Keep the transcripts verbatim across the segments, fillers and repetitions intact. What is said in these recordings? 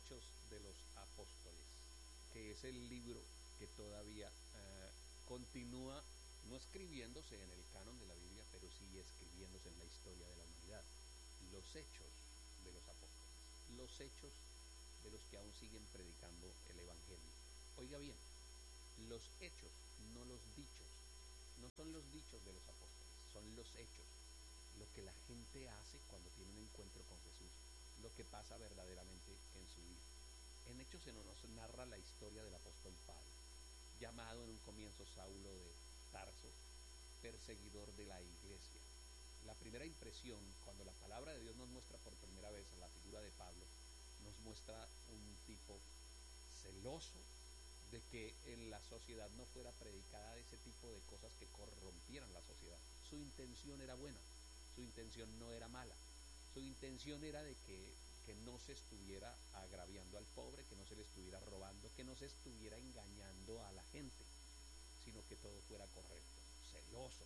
Hechos de los Apóstoles, que es el libro que todavía eh, continúa no escribiéndose en el canon de la Biblia, pero sí escribiéndose en la historia de la humanidad. Los hechos de los apóstoles, los hechos de los que aún siguen predicando el Evangelio. Oiga bien, los hechos, no los dichos. No son los dichos de los apóstoles, son los hechos. Lo que la gente hace cuando tiene un encuentro con Jesús, lo que pasa verdaderamente en su vida. En Hechos se nos narra la historia del apóstol Pablo, llamado en un comienzo Saulo de Tarso, perseguidor de la iglesia. La primera impresión, cuando la palabra de Dios nos muestra por primera vez la figura de Pablo, nos muestra un tipo celoso de que en la sociedad no fuera predicada ese tipo de cosas que corrompieran la sociedad. Su intención era buena, su intención no era mala, su intención era de que, que no se estuviera agraviando al pobre, que no se le estuviera robando, que no se estuviera engañando a la gente, sino que todo fuera correcto. Celoso,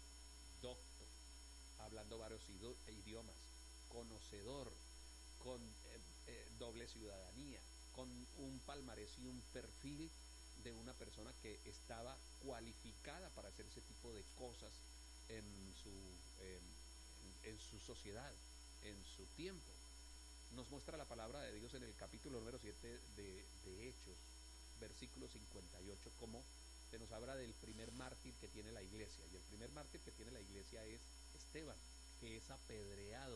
docto, hablando varios idiomas, conocedor, con eh, eh, doble ciudadanía, con un palmarés y un perfil de una persona que estaba cualificada para hacer ese tipo de cosas en su, eh, en, en su sociedad, en su tiempo. Nos muestra la palabra de Dios en el capítulo número siete de, de Hechos, versículo cincuenta y ocho, como se nos habla del primer mártir que tiene la iglesia. Y el primer mártir que tiene la iglesia es Esteban, que es apedreado.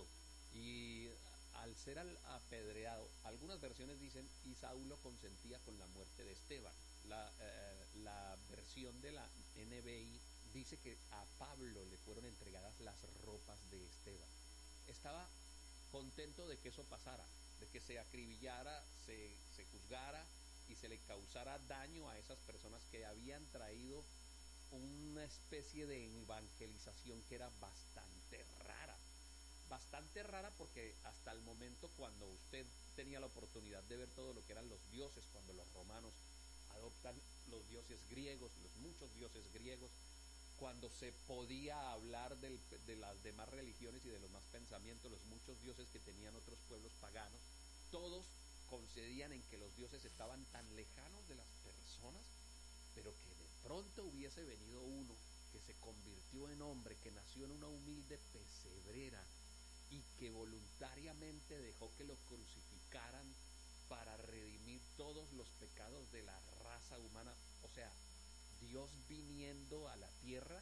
Y al ser al apedreado, algunas versiones dicen, y Saulo consentía con la muerte de Esteban. La, eh, la versión de la N B I dice que a Pablo le fueron entregadas las ropas de Esteban. Estaba contento de que eso pasara, de que se acribillara, se, se juzgara y se le causara daño a esas personas que habían traído una especie de evangelización que era bastante rara. Bastante rara porque hasta el momento, cuando usted tenía la oportunidad de ver todo lo que eran los dioses, cuando los romanos adoptan los dioses griegos, los muchos dioses griegos, cuando se podía hablar del, de las demás religiones y de los más pensamientos, los muchos dioses que tenían otros pueblos paganos, todos concedían en que los dioses estaban tan lejanos de las personas, pero que de pronto hubiese venido uno que se convirtió en hombre, que nació en una humilde pesebrera y que voluntariamente dejó que lo crucificaran para redimir todos los pecados de la raza humana. O sea, Dios viniendo a la tierra,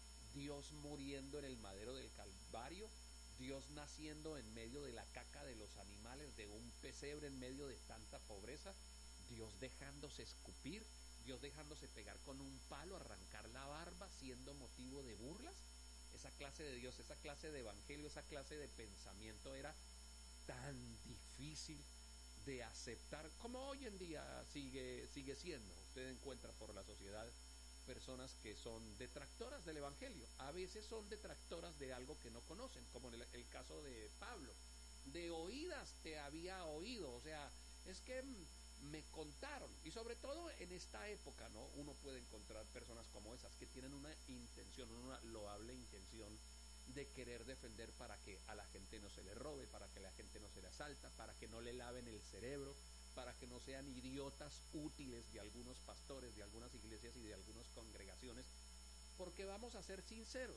Dios muriendo en el madero del Calvario, Dios naciendo en medio de la caca de los animales, de un pesebre en medio de tanta pobreza, Dios dejándose escupir, Dios dejándose pegar con un palo, arrancar la barba, siendo motivo de burlas. Esa clase de Dios, esa clase de evangelio, esa clase de pensamiento era tan difícil de aceptar como hoy en día sigue, sigue siendo. Usted encuentra por la sociedad personas que son detractoras del evangelio, a veces son detractoras de algo que no conocen, como en el, el caso de Pablo. De oídas te había oído, o sea, es que me contaron. Y sobre todo en esta época, ¿no? Uno puede encontrar personas como esas que tienen una intención, una loable intención de querer defender para que a la gente no se le robe, para que la gente no se le asalta, para que no le laven el cerebro, para que no sean idiotas útiles de algunos pastores, de algunas iglesias y de algunas congregaciones. Porque vamos a ser sinceros,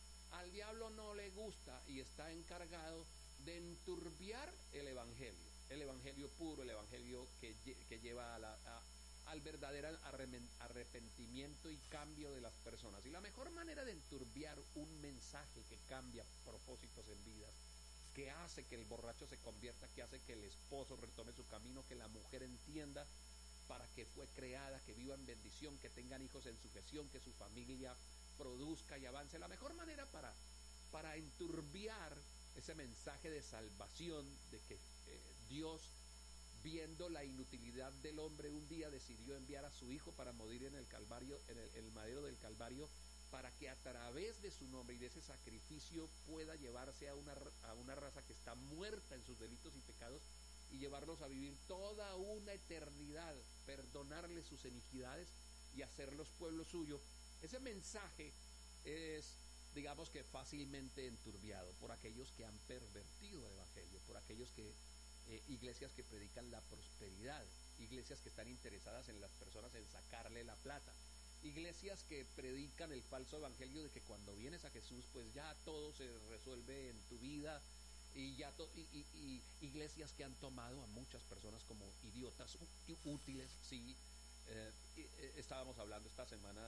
al diablo no le gusta y está encargado de enturbiar el evangelio, el evangelio puro, el evangelio que, que lleva a la, a, al verdadero arrepentimiento y cambio de las personas. Y la mejor manera de enturbiar un mensaje que cambia propósitos en vidas, que hace que el borracho se convierta, que hace que el esposo retome su camino, que la mujer entienda para qué fue creada, que viva en bendición, que tengan hijos en sujeción, que su familia produzca y avance. La mejor manera para, para enturbiar ese mensaje de salvación, de que eh, Dios, viendo la inutilidad del hombre, un día decidió enviar a su hijo para morir en el Calvario, en el, el madero del Calvario, para que a través de su nombre y de ese sacrificio pueda llevarse a una, a una raza que está muerta en sus delitos y pecados y llevarlos a vivir toda una eternidad, perdonarles sus iniquidades y hacerlos pueblo suyo. Ese mensaje es, digamos que fácilmente enturbiado por aquellos que han pervertido el evangelio, por aquellos que eh, iglesias que predican la prosperidad, iglesias que están interesadas en las personas, en sacarle la plata, iglesias que predican el falso evangelio de que cuando vienes a Jesús pues ya todo se resuelve en tu vida, y ya to y, y, y iglesias que han tomado a muchas personas como idiotas útiles. Sí, eh, eh, estábamos hablando esta semana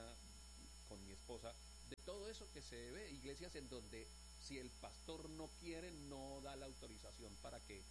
con mi esposa de todo eso que se ve, iglesias en donde si el pastor no quiere, no da la autorización para que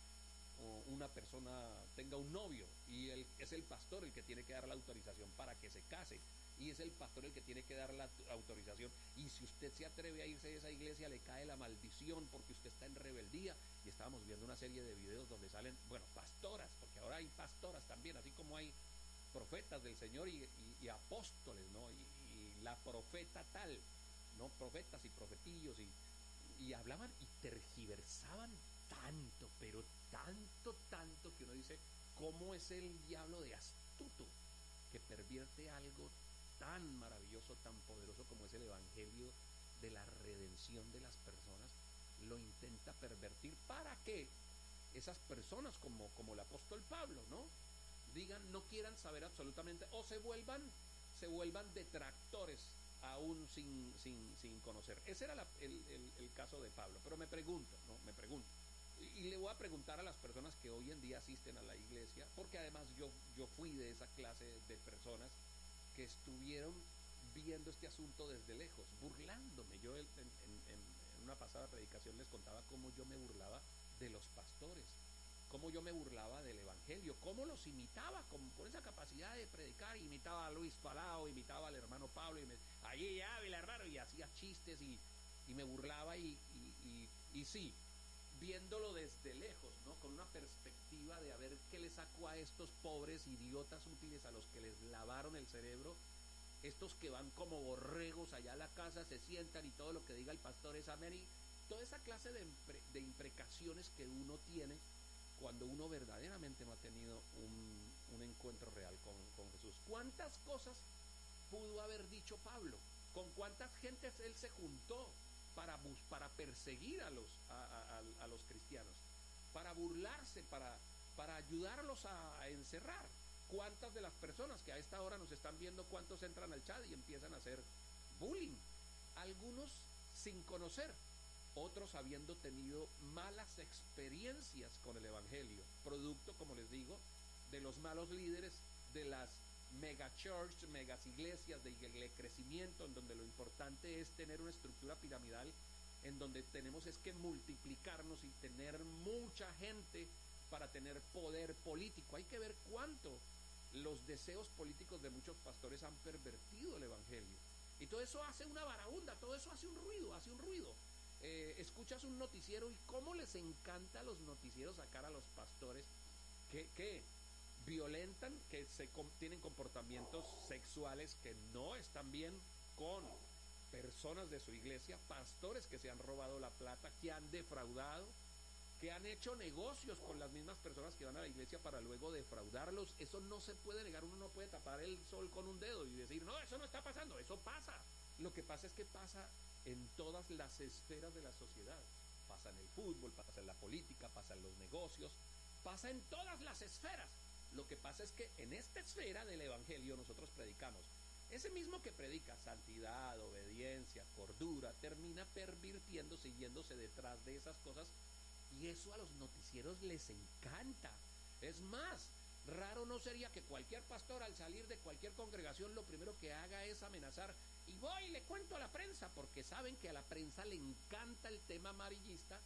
una persona tenga un novio, y él, es el pastor el que tiene que dar la autorización para que se case, y es el pastor el que tiene que dar la autorización, y si usted se atreve a irse de esa iglesia le cae la maldición porque usted está en rebeldía. Y estábamos viendo una serie de videos donde salen, bueno, pastoras, porque ahora hay pastoras también, así como hay profetas del Señor y, y, y apóstoles, ¿no? Y, y la profeta tal, ¿no? Profetas y profetillos, y, y hablaban y tergiversaban tanto, pero tanto, tanto, que uno dice, ¿cómo es el diablo de astuto que pervierte algo tan maravilloso, tan poderoso como es el evangelio de la redención de las personas? Lo intenta pervertir para que esas personas como, como el apóstol Pablo, ¿no? Digan, no quieran saber absolutamente, o se vuelvan, se vuelvan detractores aún sin, sin, sin conocer. Ese era la, el, el, el caso de Pablo. Pero me pregunto, ¿no? Me pregunto. Y, y le voy a preguntar a las personas que hoy en día asisten a la iglesia, porque además yo, yo fui de esa clase de personas que estuvieron viendo este asunto desde lejos, burlándome. Yo en, en, en una pasada predicación les contaba cómo yo me burlaba de los pastores, cómo yo me burlaba del evangelio, cómo los imitaba, con, con esa capacidad de predicar. Imitaba a Luis Palao, imitaba al hermano Pablo, y me, allí ya, el hermano, y hacía chistes, y, y me burlaba, y, y, y, y sí, viéndolo desde lejos, ¿no? Con una perspectiva de a ver qué le sacó a estos pobres idiotas útiles a los que les lavaron el cerebro, estos que van como borregos allá a la casa, se sientan y todo lo que diga el pastor es amén, y toda esa clase de, impre, de imprecaciones que uno tiene cuando uno verdaderamente no ha tenido un, un encuentro real con, con Jesús. ¿Cuántas cosas pudo haber dicho Pablo? ¿Con cuántas gentes él se juntó para, bus, para perseguir a los, a, a, a los cristianos? Para burlarse, para, para ayudarlos a, a encerrar. ¿Cuántas de las personas que a esta hora nos están viendo, cuántos entran al chat y empiezan a hacer bullying? Algunos sin conocer, otros habiendo tenido malas experiencias con el evangelio, producto, como les digo, de los malos líderes de las mega church, megas iglesias de crecimiento, en donde lo importante es tener una estructura piramidal, en donde tenemos es que multiplicarnos y tener mucha gente para tener poder político. Hay que ver cuánto los deseos políticos de muchos pastores han pervertido el evangelio, y todo eso hace una barahunda, todo eso hace un ruido, hace un ruido. Eh, escuchas un noticiero y cómo les encanta a los noticieros sacar a los pastores que, que violentan, que se com tienen comportamientos sexuales que no están bien con personas de su iglesia, pastores que se han robado la plata, que han defraudado, que han hecho negocios con las mismas personas que van a la iglesia para luego defraudarlos. Eso no se puede negar. Uno no puede tapar el sol con un dedo y decir, no, eso no está pasando, eso pasa. Lo que pasa es que pasa en todas las esferas de la sociedad. Pasa en el fútbol, pasa en la política, pasa en los negocios, pasa en todas las esferas. Lo que pasa es que en esta esfera del evangelio nosotros predicamos. Ese mismo que predica santidad, obediencia, cordura, termina pervirtiendo, siguiéndose detrás de esas cosas, y eso a los noticieros les encanta. Es más, raro no sería que cualquier pastor al salir de cualquier congregación lo primero que haga es amenazar, y voy y le cuento a la prensa, porque saben que a la prensa le encanta el tema amarillista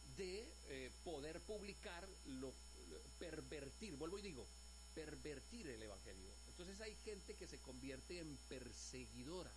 de eh, poder publicar, lo, lo, pervertir, vuelvo y digo, pervertir el evangelio. Entonces hay gente que se convierte en perseguidora.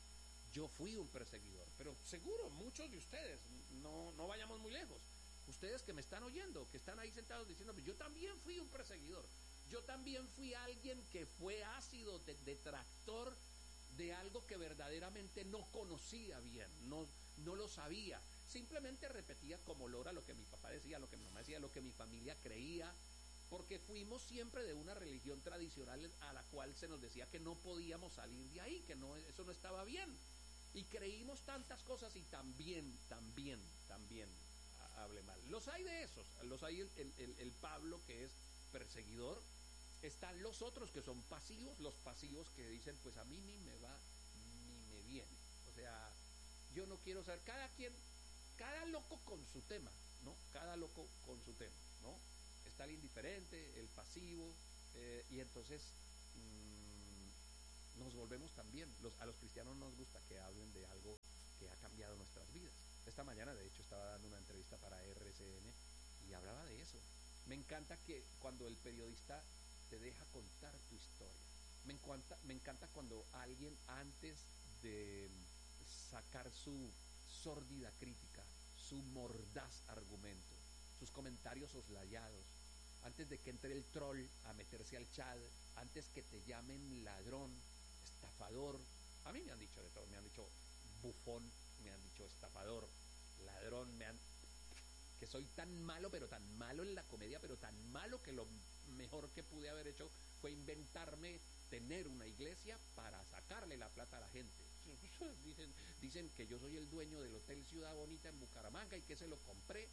Yo fui un perseguidor, pero seguro muchos de ustedes, no, no vayamos muy lejos, ustedes que me están oyendo, que están ahí sentados diciendo, yo también fui un perseguidor, yo también fui alguien que fue ácido, de, detractor de algo que verdaderamente no conocía bien, no, no lo sabía, simplemente repetía como lora lo que mi papá decía, lo que mi mamá decía, lo que mi familia creía, porque fuimos siempre de una religión tradicional a la cual se nos decía que no podíamos salir de ahí, que no, eso no estaba bien, y creímos tantas cosas, y también, también, también hable mal. Los los hay de esos, los hay el, el, el, el Pablo que es perseguidor, están los otros que son pasivos, los pasivos que dicen, pues a mí ni me va ni me viene. O sea, yo no quiero saber, cada quien, cada loco con su tema, ¿no? Cada loco con su tema, ¿no? Está el indiferente, el pasivo, eh, y entonces mmm, nos volvemos también, los, a los cristianos nos gusta que hablen de algo que ha cambiado nuestras vidas. Esta mañana, de hecho, estaba dando una entrevista para R C N y hablaba de eso. Me encanta que cuando el periodista te deja contar tu historia. Me encanta, me encanta cuando alguien, antes de sacar su sórdida crítica, su mordaz argumento, sus comentarios soslayados, antes de que entre el troll a meterse al chat, antes que te llamen ladrón, estafador, a mí me han dicho de todo, me han dicho bufón, me han dicho estafador, ladrón, me han... que soy tan malo, pero tan malo en la comedia, pero tan malo que lo mejor que pude haber hecho fue inventarme tener una iglesia para sacarle la plata a la gente. Dicen, dicen que yo soy el dueño del Hotel Ciudad Bonita en Bucaramanga y que se lo compré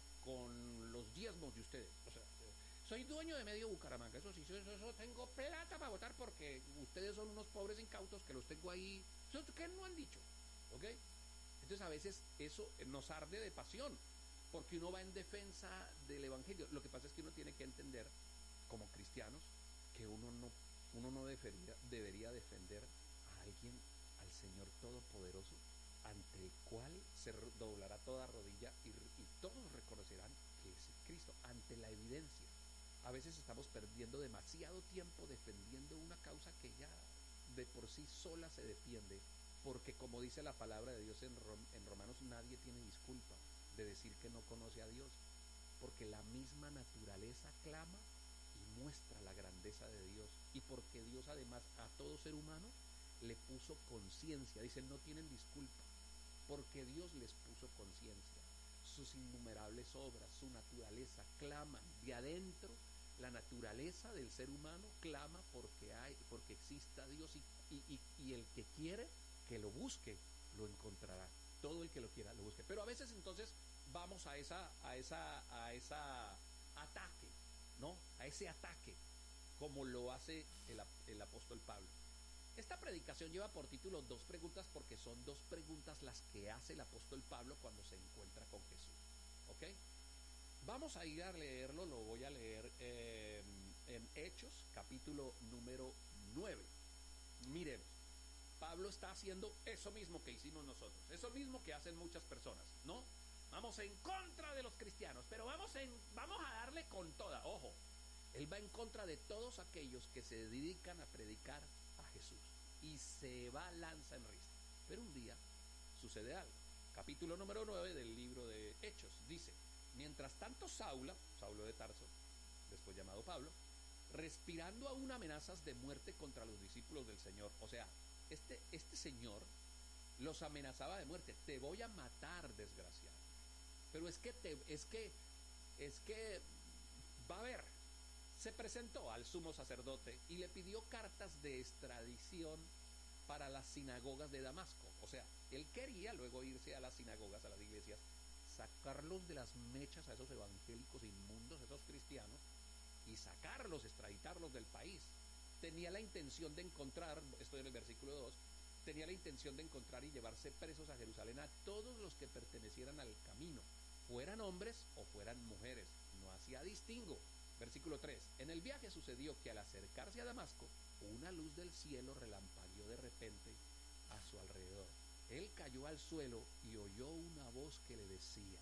con los diezmos de ustedes. O sea, soy dueño de medio Bucaramanga, eso sí, eso, eso tengo plata para votar porque ustedes son unos pobres incautos que los tengo ahí. ¿Qué no han dicho? ¿Ok? Entonces a veces eso nos arde de pasión, porque uno va en defensa del evangelio. Lo que pasa es que uno tiene que entender, como cristianos, que uno no, uno no debería, debería defender a alguien, al Señor Todopoderoso, ante el cual se doblará toda rodilla y, y todos reconocerán que es Cristo, ante la evidencia. A veces estamos perdiendo demasiado tiempo defendiendo una causa que ya de por sí sola se defiende, porque como dice la palabra de Dios en, Rom, en Romanos, nadie tiene disculpa de decir que no conoce a Dios, porque la misma naturaleza clama y muestra la grandeza de Dios, y porque Dios además a todo ser humano le puso conciencia. Dicen, no tienen disculpa, porque Dios les puso conciencia. Sus innumerables obras, su naturaleza claman de adentro. La naturaleza del ser humano clama porque hay, porque exista Dios, y, y, y, y el que quiere que lo busque lo encontrará. Todo el que lo quiera lo busque. Pero a veces entonces vamos a esa, a esa, a esa ataque, ¿no? A ese ataque, como lo hace el, el apóstol Pablo. Esta predicación lleva por título dos preguntas, porque son dos preguntas las que hace el apóstol Pablo cuando se encuentra con Jesús. ¿Ok? Vamos a ir a leerlo, lo voy a leer eh, en Hechos, capítulo número nueve. Miremos. Pablo está haciendo eso mismo que hicimos nosotros, eso mismo que hacen muchas personas, ¿no? Vamos en contra de los cristianos, pero vamos, en, vamos a darle con toda. Ojo, él va en contra de todos aquellos que se dedican a predicar a Jesús y se va lanza en risa. Pero un día sucede algo. Capítulo número nueve del libro de Hechos dice: mientras tanto Saulo, Saulo de Tarso, después llamado Pablo, respirando aún amenazas de muerte contra los discípulos del Señor. O sea, este, este señor los amenazaba de muerte. Te voy a matar, desgraciado. Pero es que, te, es que, es que va a ver. Se presentó al sumo sacerdote y le pidió cartas de extradición para las sinagogas de Damasco. O sea, él quería luego irse a las sinagogas, a las iglesias, sacarlos de las mechas a esos evangélicos inmundos, esos cristianos, y sacarlos, extraditarlos del país. Tenía la intención de encontrar, estoy en el versículo dos, tenía la intención de encontrar y llevarse presos a Jerusalén a todos los que pertenecieran al camino, fueran hombres o fueran mujeres, no hacía distingo. Versículo tres, en el viaje sucedió que al acercarse a Damasco, una luz del cielo relampagueó de repente a su alrededor. Él cayó al suelo y oyó una voz que le decía: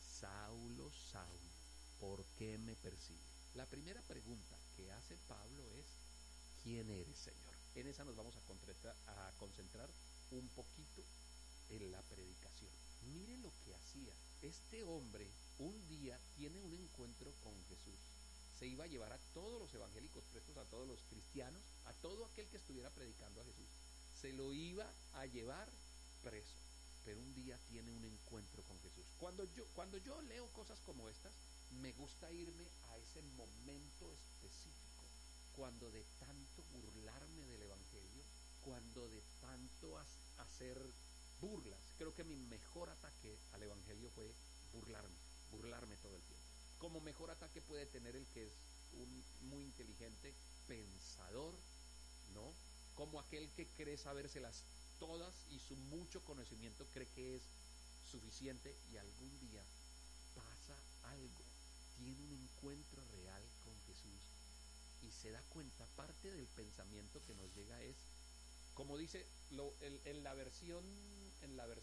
Saulo, Saulo, ¿por qué me persigues? La primera pregunta que hace Pablo es: ¿quién eres, Señor? En esa nos vamos a concentrar, a concentrar un poquito en la predicación. Mire lo que hacía. Este hombre un día tiene un encuentro con Jesús. Se iba a llevar a todos los evangélicos presos, a todos los cristianos, a todo aquel que estuviera predicando a Jesús. Se lo iba a llevar preso. Pero un día tiene un encuentro con Jesús. Cuando yo, cuando yo leo cosas como estas, me gusta irme a ese momento específico, cuando de tanto burlarme del evangelio, cuando de tanto hacer burlas. Creo que mi mejor ataque al evangelio fue burlarme, burlarme, todo el tiempo. Como mejor ataque puede tener el que es un muy inteligente, pensador, ¿no? Como aquel que cree sabérselas todas y su mucho conocimiento cree que es suficiente, y algún día pasa algo, tiene un encuentro real con Jesús y se da cuenta, parte del pensamiento que nos llega es, como dice lo, el, en la versión, en la versión